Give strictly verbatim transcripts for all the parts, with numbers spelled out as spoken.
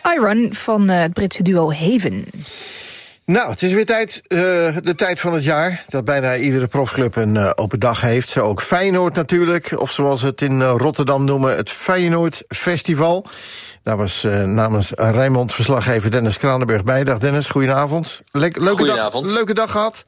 I-Run van uh, het Britse duo Haven. Nou, het is weer tijd, uh, de tijd van het jaar dat bijna iedere profclub een uh, open dag heeft. Zo ook Feyenoord natuurlijk, of zoals we het in uh, Rotterdam noemen, het Feyenoord Festival. Daar was uh, namens Rijnmond verslaggever Dennis Kranenberg bij. Dag Dennis, goedenavond. Le- leuke, goedenavond. Dag, leuke dag gehad?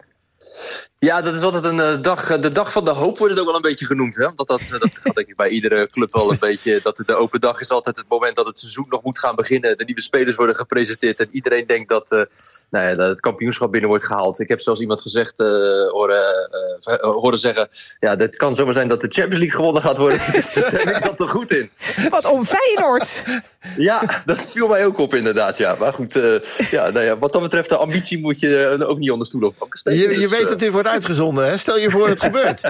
Ja, dat is altijd een uh, dag, de dag van de hoop wordt het ook wel een beetje genoemd. Hè? Dat, dat, dat gaat denk ik bij iedere club wel een beetje. Dat de open dag is altijd het moment dat het seizoen nog moet gaan beginnen. De nieuwe spelers worden gepresenteerd en iedereen denkt dat, uh, nou ja, dat het kampioenschap binnen wordt gehaald. Ik heb zelfs iemand gezegd, uh, horen, uh, horen zeggen, ja, het kan zomaar zijn dat de Champions League gewonnen gaat worden. Dus de stemming zat er goed in. Wat om Feyenoord! Ja, dat viel mij ook op inderdaad, ja. Maar goed, uh, ja, nou ja, wat dat betreft, de ambitie moet je uh, ook niet onder stoel of banken steken. Je, je dus, weet dat dit wordt uitgezonden, hè? Stel je voor het gebeurt.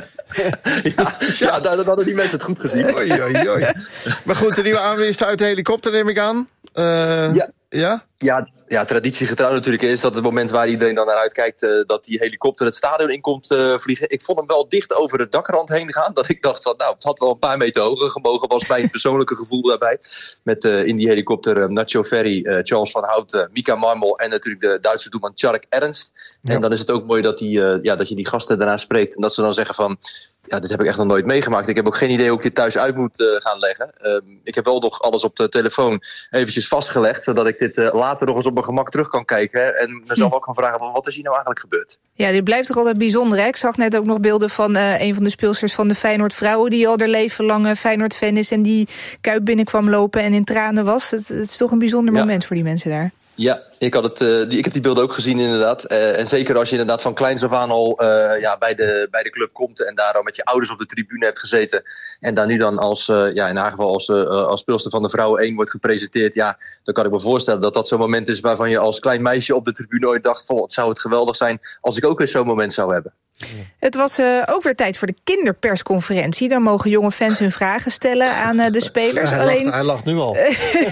ja, ja, dan hadden die mensen het goed gezien. Oei, oei, oei. Maar goed, de nieuwe aanwinst uit de helikopter neem ik aan. Uh, ja. Ja? Ja, ja, traditiegetrouw natuurlijk is dat het moment waar iedereen dan naar uitkijkt, uh, dat die helikopter het stadion in komt uh, vliegen. Ik vond hem wel dicht over de dakrand heen gaan. Dat ik dacht van, nou, het had wel een paar meter hoger gemogen. Was mijn persoonlijke gevoel daarbij. Met uh, in die helikopter uh, Nacho Ferry, uh, Charles van Houten, Mika Marmol en natuurlijk de Duitse doelman Tjark Ernst. Ja. En dan is het ook mooi dat, die, uh, ja, dat je die gasten daarna spreekt. En dat ze dan zeggen van, ja, dit heb ik echt nog nooit meegemaakt. Ik heb ook geen idee hoe ik dit thuis uit moet uh, gaan leggen. Uh, ik heb wel nog alles op de telefoon eventjes vastgelegd, zodat ik dit uh, later nog eens op mijn gemak terug kan kijken. En mezelf ook kan vragen, wat is hier nou eigenlijk gebeurd? Ja, dit blijft toch altijd bijzonder, hè? Ik zag net ook nog beelden van uh, een van de speelsters van de Feyenoord vrouwen, die al haar leven lang uh, Feyenoord fan is en die Kuip binnenkwam lopen en in tranen was. Het, het is toch een bijzonder ja. moment voor die mensen daar. Ja, ik, had het, uh, die, ik heb die beelden ook gezien inderdaad. Uh, en zeker als je inderdaad van kleins af aan al uh, ja, bij, de, bij de club komt en daar al met je ouders op de tribune hebt gezeten. En daar nu dan als, uh, ja, in haar geval als, uh, als speelster van de vrouwen één wordt gepresenteerd. Ja, dan kan ik me voorstellen dat dat zo'n moment is waarvan je als klein meisje op de tribune ooit dacht van, het zou het geweldig zijn als ik ook eens zo'n moment zou hebben. Het was uh, ook weer tijd voor de kinderpersconferentie. Dan mogen jonge fans hun vragen stellen aan uh, de spelers. Ja, hij, Alleen, lacht, hij lacht nu al.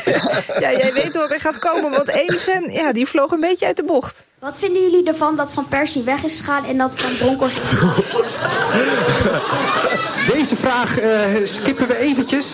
ja, jij weet wat er gaat komen, want één fan ja, die vloog een beetje uit de bocht. Wat vinden jullie ervan dat Van Persie weg is gegaan en dat Van Bronckhorst... Deze vraag uh, skippen we eventjes.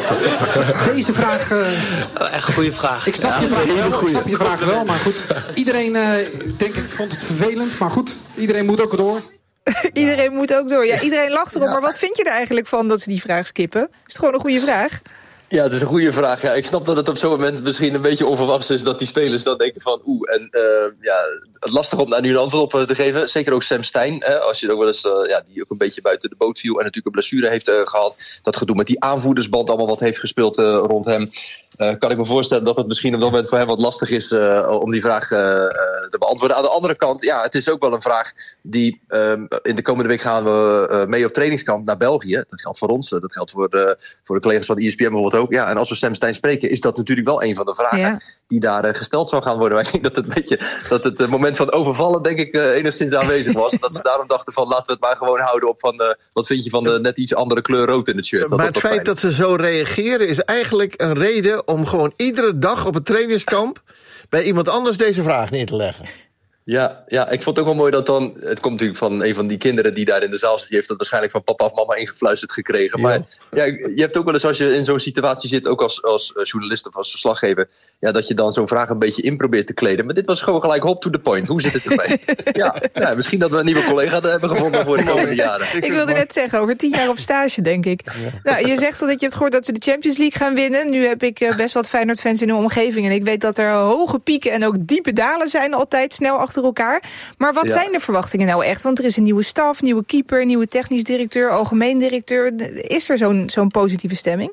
Deze vraag... Uh, Echt een goede vraag. Ik snap ja, je vraag wel, ik snap je vraag compliment. wel, maar goed. Iedereen, uh, denk ik, vond het vervelend, maar goed. Iedereen moet ook door. Iedereen moet ook door. Ja, iedereen lacht erop, maar wat vind je er eigenlijk van dat ze die vraag skippen? Is het gewoon een goede vraag? Ja, het is een goede vraag. Ja, ik snap dat het op zo'n moment misschien een beetje onverwachts is dat die spelers dan denken van oeh. En uh, ja, het lastig om daar nu een antwoord op te geven. Zeker ook Sam Stein, hè, als je ook wel eens, uh, ja, die ook een beetje buiten de boot viel en natuurlijk een blessure heeft uh, gehad. Dat gedoe met die aanvoerdersband allemaal wat heeft gespeeld uh, rond hem. Uh, kan ik me voorstellen dat het misschien op dat moment voor hem wat lastig is uh, om die vraag uh, uh, te beantwoorden. Aan de andere kant, ja, het is ook wel een vraag die uh, in de komende week gaan we uh, mee op trainingskamp naar België. Dat geldt voor ons, dat geldt voor de, voor de collega's van de E S P N bijvoorbeeld ook. Ja, en als we Sam Stein spreken, is dat natuurlijk wel een van de vragen ja. die daar uh, gesteld zou gaan worden. Maar ik denk dat het, beetje, dat het uh, moment van overvallen denk ik uh, enigszins aanwezig was. Dat ze daarom dachten van laten we het maar gewoon houden op van uh, wat vind je van de net iets andere kleur rood in het shirt. Maar dat, het dat feit fijn. dat ze zo reageren is eigenlijk een reden om gewoon iedere dag op het trainingskamp bij iemand anders deze vraag neer te leggen. Ja, ja, ik vond het ook wel mooi dat dan... Het komt natuurlijk van een van die kinderen die daar in de zaal zit. Die heeft dat waarschijnlijk van papa of mama ingefluisterd gekregen. Maar ja, je hebt ook wel eens als je in zo'n situatie zit, ook als, als journalist of als verslaggever, ja, dat je dan zo'n vraag een beetje in probeert te kleden. Maar dit was gewoon gelijk hop to the point. Hoe zit het ermee? ja, ja, misschien dat we een nieuwe collega hebben gevonden voor de komende jaren. Ik wilde net zeggen, over tien jaar op stage, denk ik. Ja. Nou, je zegt al dat je hebt gehoord dat ze de Champions League gaan winnen. Nu heb ik best wat Feyenoord-fans in de omgeving. En ik weet dat er hoge pieken en ook diepe dalen zijn altijd snel achter elkaar. Maar wat ja. zijn de verwachtingen nou echt? Want er is een nieuwe staf, nieuwe keeper, nieuwe technisch directeur, algemeen directeur. Is er zo'n, zo'n positieve stemming?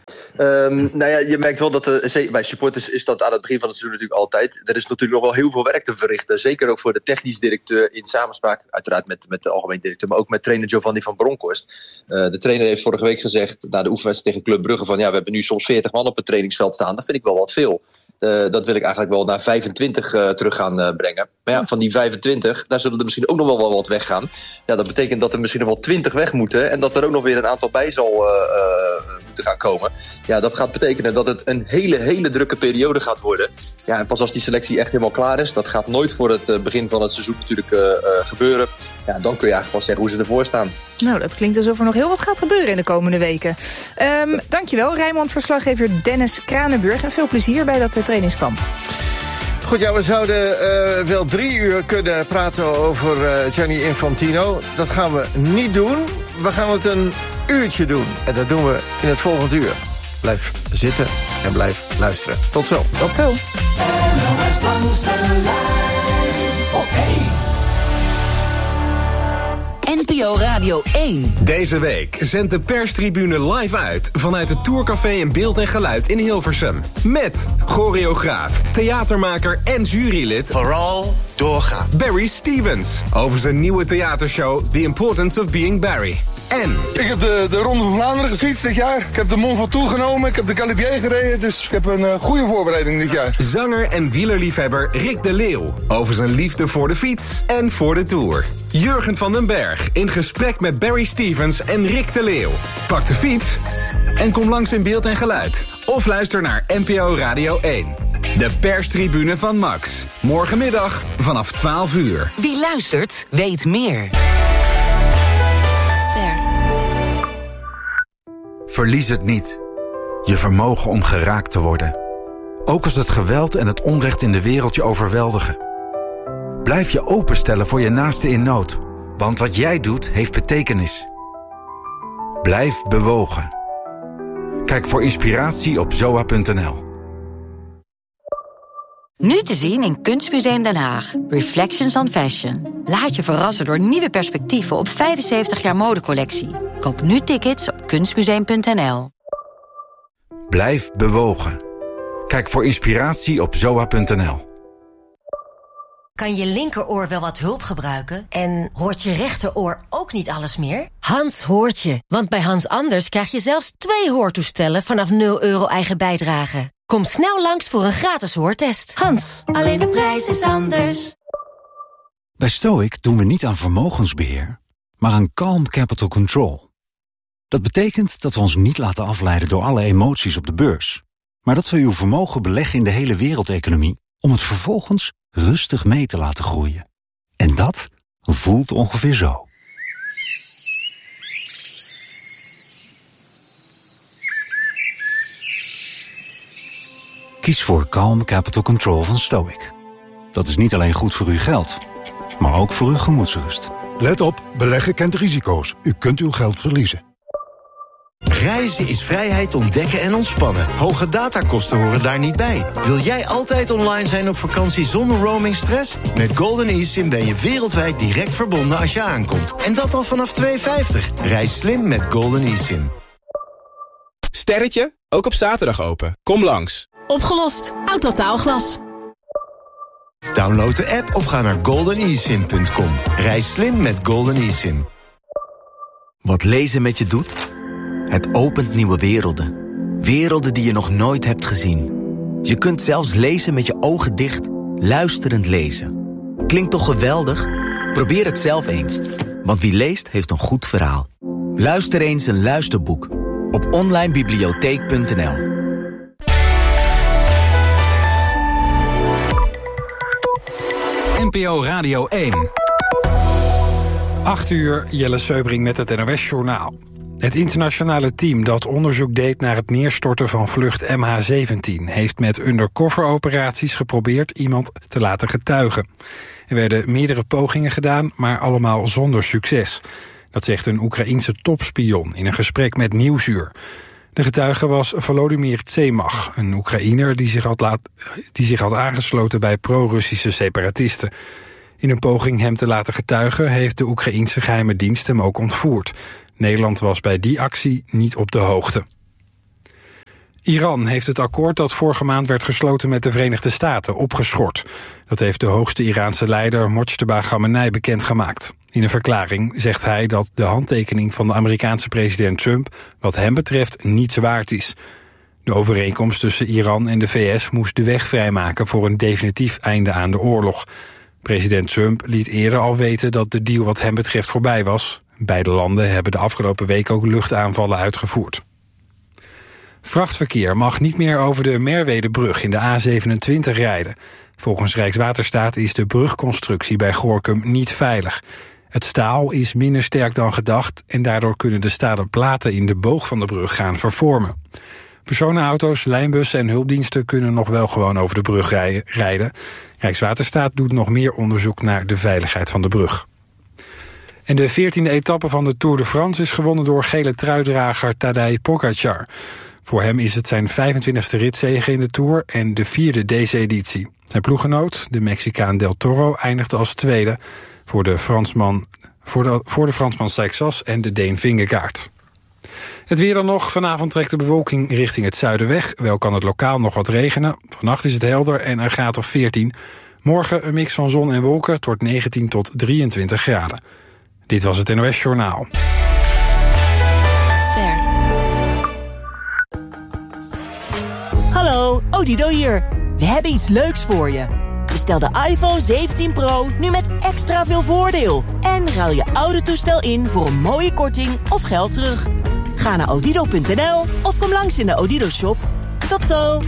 Um, nou ja, je merkt wel dat de, bij supporters is dat aan het begin van het seizoen natuurlijk altijd. Er is natuurlijk nog wel heel veel werk te verrichten. Zeker ook voor de technisch directeur in samenspraak. Uiteraard met, met de algemeen directeur, maar ook met trainer Giovanni van Bronckhorst. Uh, de trainer heeft vorige week gezegd na de oefenwedstrijd tegen Club Brugge van ja, we hebben nu soms veertig man op het trainingsveld staan. Dat vind ik wel wat veel. Uh, dat wil ik eigenlijk wel naar vijfentwintig uh, terug gaan uh, brengen. Maar ja, van die vijfentwintig, daar zullen er misschien ook nog wel wat weggaan. Ja, dat betekent dat er misschien nog wel twintig weg moeten. En dat er ook nog weer een aantal bij zal uh, uh, moeten gaan komen. Ja, dat gaat betekenen dat het een hele, hele drukke periode gaat worden. Ja, en pas als die selectie echt helemaal klaar is, dat gaat nooit voor het uh, begin van het seizoen natuurlijk uh, uh, gebeuren. Ja, dan kun je eigenlijk pas zeggen hoe ze ervoor staan. Nou, dat klinkt alsof er nog heel wat gaat gebeuren in de komende weken. Um, dankjewel, Rijnmond-verslaggever Dennis Kranenburg. En veel plezier bij dat uh, trainingskamp. Goed, ja, we zouden uh, wel drie uur kunnen praten over uh, Gianni Infantino. Dat gaan we niet doen. We gaan het een uurtje doen. En dat doen we in het volgende uur. Blijf zitten en blijf luisteren. Tot zo. Tot zo. N P O Radio één. Deze week zendt de perstribune live uit vanuit het Tourcafé in Beeld en Geluid in Hilversum. Met choreograaf, theatermaker en jurylid... Vooral doorgaan. Barry Stevens over zijn nieuwe theatershow The Importance of Being Barry. En... Ik heb de, de Ronde van Vlaanderen gefietst dit jaar. Ik heb de Mont Ventoux genomen. Ik heb de Galibier gereden. Dus ik heb een uh, goede voorbereiding dit jaar. Zanger en wielerliefhebber Rick de Leeuw over zijn liefde voor de fiets en voor de Tour. Jurgen van den Berg in gesprek met Barry Stevens en Rick de Leeuw. Pak de fiets en kom langs in Beeld en Geluid. Of luister naar N P O Radio één. De perstribune van Max. Morgenmiddag vanaf twaalf uur. Wie luistert, weet meer. Verlies het niet. Je vermogen om geraakt te worden. Ook als het geweld en het onrecht in de wereld je overweldigen. Blijf je openstellen voor je naaste in nood. Want wat jij doet, heeft betekenis. Blijf bewogen. Kijk voor inspiratie op zoa punt n l. Nu te zien in Kunstmuseum Den Haag. Reflections on Fashion. Laat je verrassen door nieuwe perspectieven op vijfenzeventig jaar modecollectie. Koop nu tickets op kunstmuseum punt n l. Blijf bewogen. Kijk voor inspiratie op zoa punt n l. Kan je linkeroor wel wat hulp gebruiken? En hoort je rechteroor ook niet alles meer? Hans hoort je, want bij Hans Anders krijg je zelfs twee hoortoestellen vanaf nul euro eigen bijdrage. Kom snel langs voor een gratis hoortest. Hans, alleen de prijs is anders. Bij Stoic doen we niet aan vermogensbeheer, maar aan calm capital control. Dat betekent dat we ons niet laten afleiden door alle emoties op de beurs, maar dat we uw vermogen beleggen in de hele wereldeconomie om het vervolgens rustig mee te laten groeien. En dat voelt ongeveer zo. Kies voor Calm Capital Control van Stoic. Dat is niet alleen goed voor uw geld, maar ook voor uw gemoedsrust. Let op, beleggen kent risico's. U kunt uw geld verliezen. Reizen is vrijheid ontdekken en ontspannen. Hoge datakosten horen daar niet bij. Wil jij altijd online zijn op vakantie zonder roamingstress? Met Golden eSIM ben je wereldwijd direct verbonden als je aankomt. En dat al vanaf twee euro vijftig. Reis slim met Golden eSIM. Sterretje, ook op zaterdag open. Kom langs. Opgelost. Autotaalglas. Download de app of ga naar golden e sim punt com. Reis slim met Golden eSIM. Wat lezen met je doet? Het opent nieuwe werelden. Werelden die je nog nooit hebt gezien. Je kunt zelfs lezen met je ogen dicht, luisterend lezen. Klinkt toch geweldig? Probeer het zelf eens. Want wie leest, heeft een goed verhaal. Luister eens een luisterboek. Op online bibliotheek punt n l. N P O Radio één. acht uur, Jelle Seubring met het N O S-journaal. Het internationale team dat onderzoek deed naar het neerstorten van vlucht M H zeventien... heeft met undercover-operaties geprobeerd iemand te laten getuigen. Er werden meerdere pogingen gedaan, maar allemaal zonder succes. Dat zegt een Oekraïense topspion in een gesprek met Nieuwsuur. De getuige was Volodymyr Tsemach, een Oekraïner die zich had, laat, die zich had aangesloten bij pro-Russische separatisten. In een poging hem te laten getuigen heeft de Oekraïense geheime dienst hem ook ontvoerd. Nederland was bij die actie niet op de hoogte. Iran heeft het akkoord dat vorige maand werd gesloten met de Verenigde Staten opgeschort. Dat heeft de hoogste Iraanse leider Mojtaba Khamenei bekendgemaakt. In een verklaring zegt hij dat de handtekening van de Amerikaanse president Trump wat hem betreft niets waard is. De overeenkomst tussen Iran en de V S moest de weg vrijmaken voor een definitief einde aan de oorlog. President Trump liet eerder al weten dat de deal wat hem betreft voorbij was. Beide landen hebben de afgelopen week ook luchtaanvallen uitgevoerd. Vrachtverkeer mag niet meer over de Merwedebrug in de A zevenentwintig rijden. Volgens Rijkswaterstaat is de brugconstructie bij Gorinchem niet veilig. Het staal is minder sterk dan gedacht en daardoor kunnen de stalen platen in de boog van de brug gaan vervormen. Personenauto's, lijnbussen en hulpdiensten kunnen nog wel gewoon over de brug rijden. Rijkswaterstaat doet nog meer onderzoek naar de veiligheid van de brug. En de veertiende etappe van de Tour de France is gewonnen door gele truidrager Tadej Pogačar. Voor hem is het zijn vijfentwintigste ritzege in de Tour en de vierde deze editie. Zijn ploeggenoot, de Mexicaan Del Toro, eindigde als tweede voor de Fransman, voor de, voor de Fransman Seixas en de Deen Vingegaard. Het weer dan nog. Vanavond trekt de bewolking richting het zuiden weg. Wel kan het lokaal nog wat regenen. Vannacht is het helder en een graad of veertien. Morgen een mix van zon en wolken. Het wordt negentien tot drieëntwintig graden. Dit was het N O S Journaal. Ster. Hallo, Odido hier. We hebben iets leuks voor je. Bestel de iPhone zeventien Pro nu met extra veel voordeel. En ruil je oude toestel in voor een mooie korting of geld terug. Ga naar odido punt n l of kom langs in de Odido shop. Tot zo!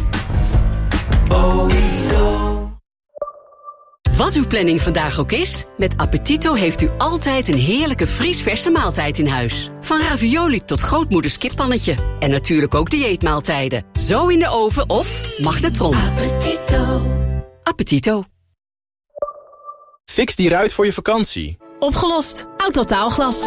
Odido. Wat uw planning vandaag ook is, met Appetito heeft u altijd een heerlijke vriesverse maaltijd in huis. Van ravioli tot grootmoeders kippannetje. En natuurlijk ook dieetmaaltijden. Zo in de oven of magnetron. Appetito. Appetito. Fix die ruit voor je vakantie. Opgelost. Autotaalglas.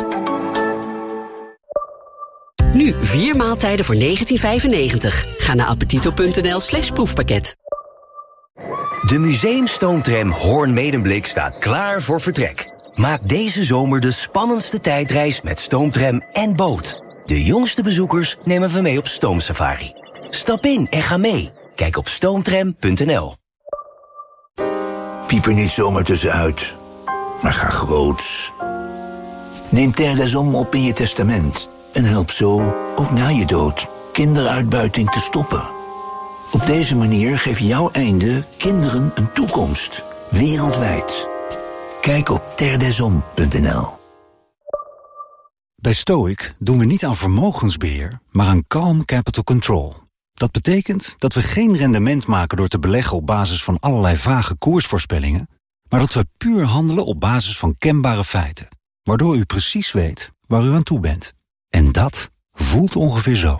Nu vier maaltijden voor negentien vijfennegentig. Ga naar appetito punt n l slash proefpakket. De museumstoomtram Hoorn-Medemblik staat klaar voor vertrek. Maak deze zomer de spannendste tijdreis met stoomtram en boot. De jongste bezoekers nemen we mee op stoomsafari. Stap in en ga mee. Kijk op stoomtram punt n l. Piep er niet zomaar tussenuit, maar ga groots. Neem Terre des Hommes op in je testament en help zo, ook na je dood, kinderuitbuiting te stoppen. Op deze manier geef jouw einde kinderen een toekomst, wereldwijd. Kijk op terre des hommes punt n l. Bij Stoic doen we niet aan vermogensbeheer, maar aan calm capital control. Dat betekent dat we geen rendement maken door te beleggen op basis van allerlei vage koersvoorspellingen, maar dat we puur handelen op basis van kenbare feiten, waardoor u precies weet waar u aan toe bent. En dat voelt ongeveer zo.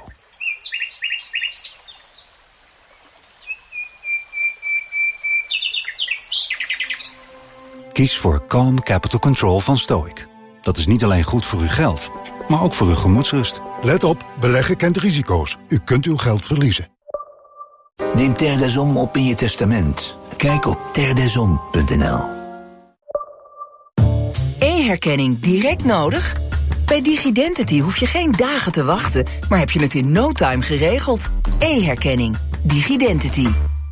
Kies voor Calm Capital Control van Stoic. Dat is niet alleen goed voor uw geld, maar ook voor uw gemoedsrust. Let op, beleggen kent risico's. U kunt uw geld verliezen. Neem Terre des Hommes op in je testament. Kijk op terre des hommes punt n l. E-herkenning direct nodig? Bij DigiDentity hoef je geen dagen te wachten, maar heb je het in no time geregeld. E-herkenning. DigiDentity.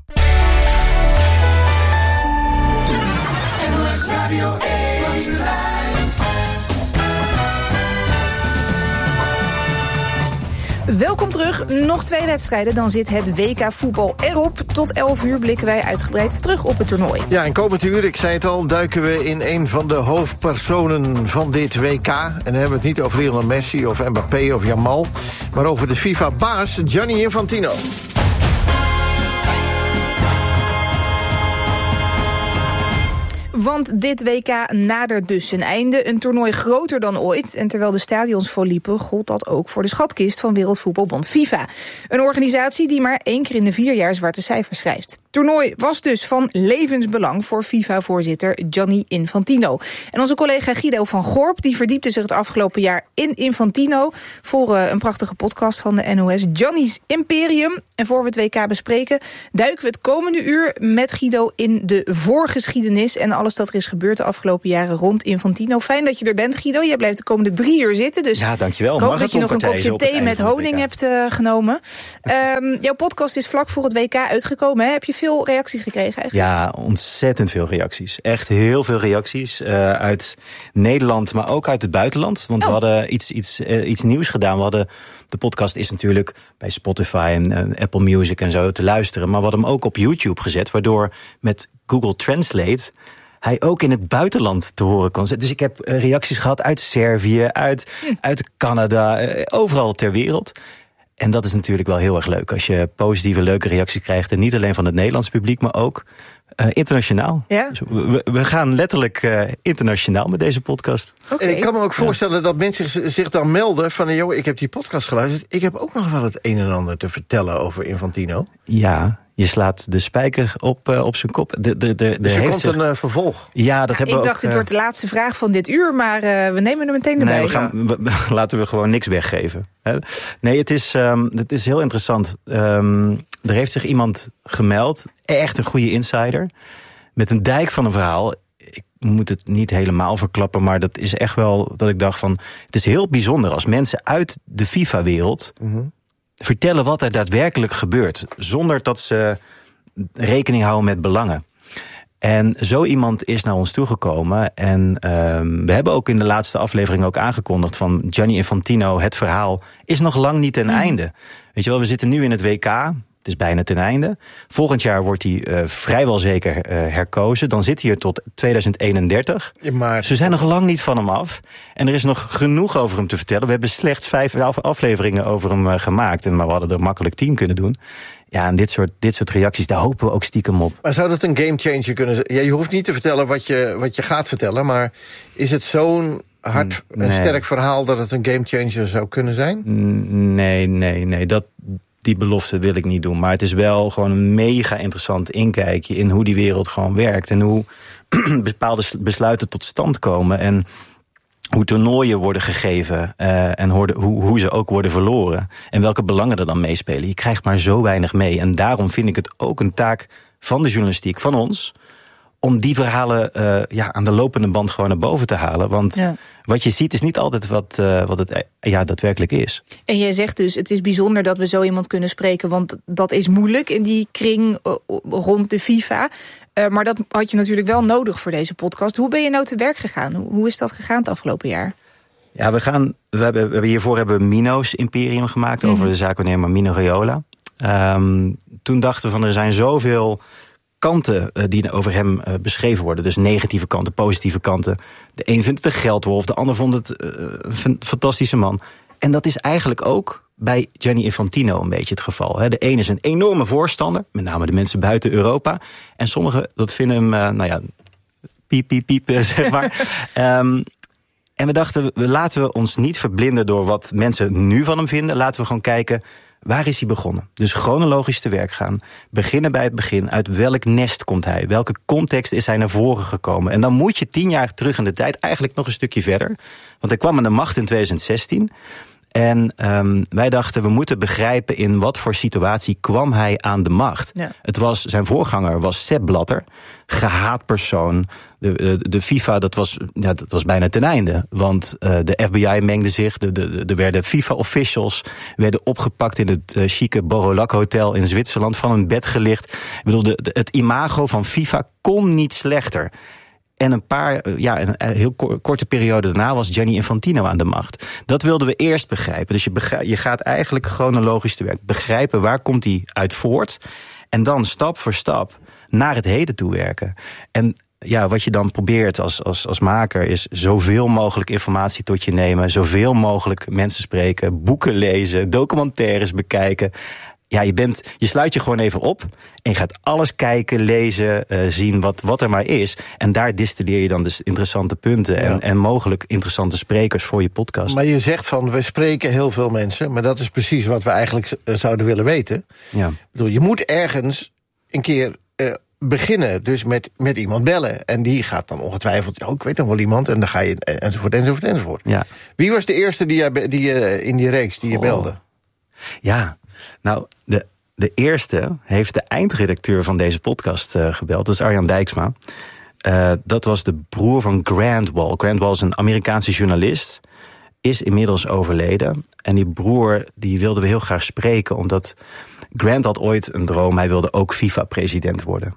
Welkom terug. Nog twee wedstrijden, dan zit het W K voetbal erop. Tot elf uur blikken wij uitgebreid terug op het toernooi. Ja, en komend uur, ik zei het al, duiken we in een van de hoofdpersonen van dit W K. En dan hebben we het niet over Lionel Messi of Mbappé of Jamal, maar over de FIFA-baas Gianni Infantino. Want dit W K nadert dus zijn einde. Een toernooi groter dan ooit. En terwijl de stadions volliepen, gold dat ook voor de schatkist van Wereldvoetbalbond FIFA. Een organisatie die maar één keer in de vier jaar zwarte cijfers schrijft. Het toernooi was dus van levensbelang voor FIFA-voorzitter Gianni Infantino. En onze collega Guido van Gorp die verdiepte zich het afgelopen jaar in Infantino voor een prachtige podcast van de N O S, Gianni's Imperium. En voor we het W K bespreken, duiken we het komende uur met Guido in de voorgeschiedenis en alles dat er is gebeurd de afgelopen jaren rond Infantino. Fijn dat je er bent, Guido. Jij blijft de komende drie uur zitten. Dus ja, dankjewel. Ik hoop dat je nog een kopje thee met honing hebt uh, genomen. Um, jouw podcast is vlak voor het W K uitgekomen. Hè? Heb je veel reacties gekregen eigenlijk? Ja, ontzettend veel reacties. Echt heel veel reacties uh, uit Nederland, maar ook uit het buitenland. Want oh. we hadden iets, iets, uh, iets nieuws gedaan. We hadden, de podcast is natuurlijk bij Spotify en uh, Apple Music en zo te luisteren. Maar we hadden hem ook op YouTube gezet, waardoor met Google Translate hij ook in het buitenland te horen kon zijn. Dus ik heb reacties gehad uit Servië, uit, hm. uit Canada, overal ter wereld. En dat is natuurlijk wel heel erg leuk als je positieve, leuke reacties krijgt. En niet alleen van het Nederlands publiek, maar ook uh, internationaal. Ja? Dus we, we gaan letterlijk uh, internationaal met deze podcast. Okay. En ik kan me ook voorstellen ja. dat mensen zich dan melden van... joh, ik heb die podcast geluisterd. Ik heb ook nog wel het een en ander te vertellen over Infantino. Ja, je slaat de spijker op, uh, op zijn kop. De, de, de, dus er komt zich... een uh, vervolg. Ja, dat ja, hebben ik we dacht, ook, dit uh... wordt de laatste vraag van dit uur... maar uh, we nemen er meteen erbij. Nee, we gaan, we, we, laten we gewoon niks weggeven. Hè? Nee, het is, um, het is heel interessant. Um, er heeft zich iemand gemeld, echt een goede insider... met een dijk van een verhaal. Ik moet het niet helemaal verklappen, maar dat is echt wel dat ik dacht van... het is heel bijzonder als mensen uit de FIFA-wereld... Mm-hmm. vertellen wat er daadwerkelijk gebeurt... zonder dat ze rekening houden met belangen. En zo iemand is naar ons toegekomen. En um, we hebben ook in de laatste aflevering ook aangekondigd... van Gianni Infantino, het verhaal is nog lang niet ten mm. einde. Weet je wel, we zitten nu in het W K... Het is bijna ten einde. Volgend jaar wordt hij uh, vrijwel zeker uh, herkozen. Dan zit hij er tot tweeduizend eenendertig. Maar... Dus we zijn nog lang niet van hem af. En er is nog genoeg over hem te vertellen. We hebben slechts vijf afleveringen over hem uh, gemaakt. En maar we hadden er makkelijk tien kunnen doen. Ja, en dit soort, dit soort reacties, daar hopen we ook stiekem op. Maar zou dat een gamechanger kunnen zijn? Ja, je hoeft niet te vertellen wat je, wat je gaat vertellen. Maar is het zo'n hard en nee. sterk verhaal dat het een gamechanger zou kunnen zijn? Nee, nee, nee. Dat... Die belofte wil ik niet doen. Maar het is wel gewoon een mega interessant inkijkje... in hoe die wereld gewoon werkt. En hoe bepaalde besluiten tot stand komen. En hoe toernooien worden gegeven. Uh, en hoe, hoe ze ook worden verloren. En welke belangen er dan meespelen. Je krijgt maar zo weinig mee. En daarom vind ik het ook een taak van de journalistiek, van ons... om die verhalen uh, ja, aan de lopende band gewoon naar boven te halen. Want ja. wat je ziet is niet altijd wat, uh, wat het ja, daadwerkelijk is. En jij zegt dus, het is bijzonder dat we zo iemand kunnen spreken... want dat is moeilijk in die kring uh, rond de FIFA. Uh, maar dat had je natuurlijk wel nodig voor deze podcast. Hoe ben je nou te werk gegaan? Hoe, hoe is dat gegaan het afgelopen jaar? Ja, we gaan. We hebben, we hebben hiervoor hebben we Mino's Imperium gemaakt... Mm-hmm. over de zaakwaarnemer Mino Raiola. Um, toen dachten we van, er zijn zoveel... kanten uh, die over hem uh, beschreven worden. Dus negatieve kanten, positieve kanten. De een vindt het een geldwolf, de ander vond het uh, een fantastische man. En dat is eigenlijk ook bij Gianni Infantino een beetje het geval. Hè. De een is een enorme voorstander, met name de mensen buiten Europa. En sommigen, dat vinden hem, uh, nou ja, piep, piep, piep, zeg maar. um, en we dachten, we laten we ons niet verblinden door wat mensen nu van hem vinden. Laten we gewoon kijken... Waar is hij begonnen? Dus chronologisch te werk gaan. Beginnen bij het begin. Uit welk nest komt hij? Welke context is hij naar voren gekomen? En dan moet je tien jaar terug in de tijd eigenlijk nog een stukje verder. Want hij kwam aan de macht in tweeduizend zestien. En um, wij dachten, we moeten begrijpen in wat voor situatie kwam hij aan de macht. Ja. Het was, zijn voorganger was Sepp Blatter, gehaat persoon. De, de, de FIFA, dat was, ja, dat was bijna ten einde. Want uh, de F B I mengde zich, er de, de, werden FIFA-officials... werden opgepakt in het uh, chique Borolac Hotel in Zwitserland... van een bed gelicht. Ik bedoel, de, de, het imago van FIFA kon niet slechter. En een paar, ja, een heel korte periode daarna was Gianni Infantino aan de macht. Dat wilden we eerst begrijpen. Dus je, begrijp, je gaat eigenlijk chronologisch te werk. Begrijpen waar komt hij uit voort. En dan stap voor stap naar het heden toe werken. En ja, wat je dan probeert als, als, als maker is zoveel mogelijk informatie tot je nemen. Zoveel mogelijk mensen spreken, boeken lezen, documentaires bekijken. Ja, je, bent, je sluit je gewoon even op en je gaat alles kijken, lezen, uh, zien wat, wat er maar is. En daar distilleer je dan dus interessante punten en, ja. en mogelijk interessante sprekers voor je podcast. Maar je zegt van, we spreken heel veel mensen, maar dat is precies wat we eigenlijk zouden willen weten. Ja. Ik bedoel, je moet ergens een keer uh, beginnen, dus met, met iemand bellen. En die gaat dan ongetwijfeld, oh, ik weet nog wel iemand, en dan ga je enzovoort, enzovoort, enzovoort. Ja. Wie was de eerste die je, die je in die reeks die je oh. belde? Ja, nou, de, de eerste heeft de eindredacteur van deze podcast uh, gebeld. Dat is Arjan Dijksma. Uh, dat was de broer van Grant Wahl. Grant Wahl is een Amerikaanse journalist. Is inmiddels overleden. En die broer die wilden we heel graag spreken. Omdat Grant had ooit een droom. Hij wilde ook FIFA-president worden.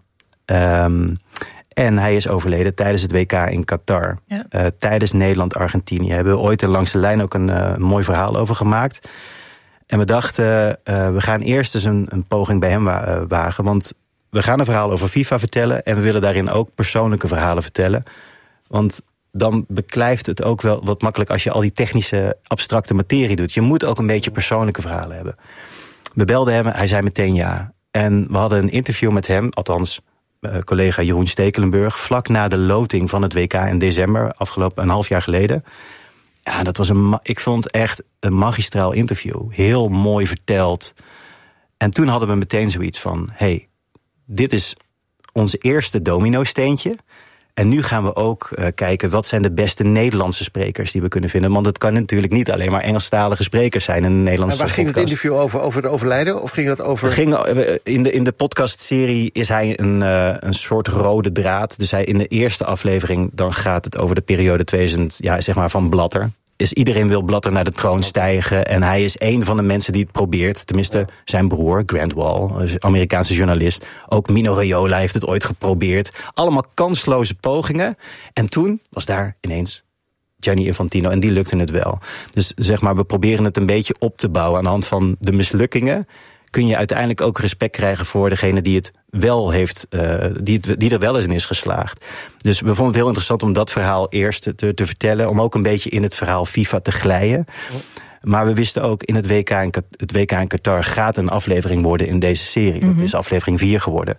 Um, en hij is overleden tijdens het W K in Qatar. Ja. Uh, tijdens Nederland-Argentinië. Hebben we ooit er langs de lijn ook een uh, mooi verhaal over gemaakt. En we dachten, uh, we gaan eerst eens een, een poging bij hem wa- uh, wagen. Want we gaan een verhaal over FIFA vertellen en we willen daarin ook persoonlijke verhalen vertellen. Want dan beklijft het ook wel wat makkelijk als je al die technische, abstracte materie doet. Je moet ook een beetje persoonlijke verhalen hebben. We belden hem, hij zei meteen ja. En we hadden een interview met hem, althans uh, collega Jeroen Stekelenburg, vlak na de loting van het W K in december, afgelopen een half jaar geleden. Ja, dat was een, ik vond echt een magistraal interview. Heel mooi verteld. En toen hadden we meteen zoiets van, hey, dit is onze eerste domino-steentje. En nu gaan we ook uh, kijken, wat zijn de beste Nederlandse sprekers die we kunnen vinden. Want het kan natuurlijk niet alleen maar Engelstalige sprekers zijn in de Nederlandse podcast. En waar ging het interview over? Over het overlijden? Of ging dat over... Het ging, in de, in de podcastserie is hij een, uh, een soort rode draad. Dus hij in de eerste aflevering, dan gaat het over de periode tweeduizend, ja, zeg maar van Blatter. Is iedereen wil Blatter naar de troon stijgen. En hij is een van de mensen die het probeert. Tenminste, zijn broer, Grant Wall, Amerikaanse journalist. Ook Mino Raiola heeft het ooit geprobeerd. Allemaal kansloze pogingen. En toen was daar ineens Gianni Infantino. En die lukte het wel. Dus zeg maar, we proberen het een beetje op te bouwen. Aan de hand van de mislukkingen kun je uiteindelijk ook respect krijgen voor degene die het wel heeft, uh, die, het, die er wel eens in is geslaagd. Dus we vonden het heel interessant om dat verhaal eerst te, te vertellen, om ook een beetje in het verhaal FIFA te glijden. Maar we wisten ook, in het W K in, het W K in Qatar gaat een aflevering worden in deze serie. Mm-hmm. Dat is aflevering vier geworden.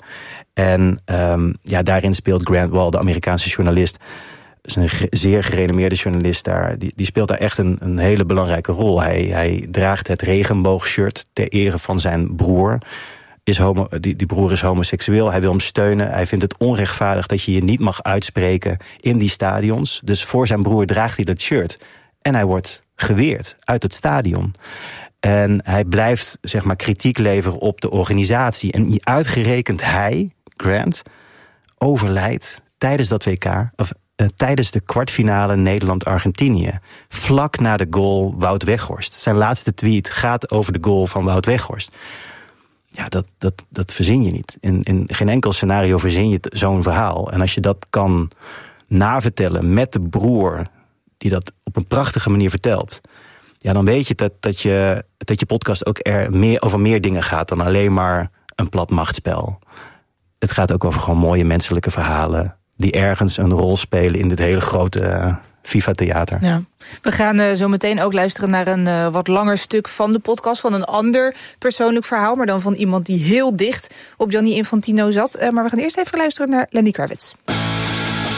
En um, ja, daarin speelt Grant Wall, de Amerikaanse journalist, is een zeer gerenommeerde journalist daar. Die, die speelt daar echt een, een hele belangrijke rol. Hij, hij draagt het regenboogshirt ter ere van zijn broer. Is homo, die, die broer is homoseksueel, hij wil hem steunen. Hij vindt het onrechtvaardig dat je je niet mag uitspreken in die stadions. Dus voor zijn broer draagt hij dat shirt. En hij wordt geweerd uit het stadion. En hij blijft, zeg maar, kritiek leveren op de organisatie. En uitgerekend hij, Grant, overlijdt tijdens dat W K... Of, Uh, tijdens de kwartfinale Nederland-Argentinië. Vlak na de goal Wout Weghorst. Zijn laatste tweet gaat over de goal van Wout Weghorst. Ja, dat, dat, dat verzin je niet. In, in geen enkel scenario verzin je zo'n verhaal. En als je dat kan navertellen met de broer, die dat op een prachtige manier vertelt, ja, dan weet je dat, dat je dat je podcast ook er meer over meer dingen gaat dan alleen maar een plat machtsspel. Het gaat ook over gewoon mooie menselijke verhalen die ergens een rol spelen in dit hele grote uh, FIFA-theater. Ja. We gaan uh, zo meteen ook luisteren naar een uh, wat langer stuk van de podcast, van een ander persoonlijk verhaal, maar dan van iemand die heel dicht op Gianni Infantino zat. Uh, maar we gaan eerst even luisteren naar Lenny Kravitz.